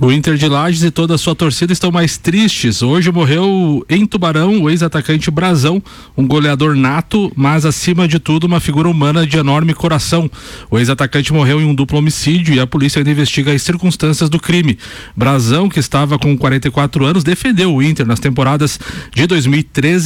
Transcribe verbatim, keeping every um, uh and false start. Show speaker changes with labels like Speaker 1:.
Speaker 1: O Inter de Lages e toda a sua torcida estão mais tristes. Hoje morreu em Tubarão o ex-atacante Brazão, um goleador nato, mas acima de tudo uma figura humana de enorme coração. O ex-atacante morreu em um duplo homicídio e a polícia ainda investiga as circunstâncias do crime. Brazão, que estava com quarenta e quatro anos, defendeu o Inter nas temporadas de dois mil e treze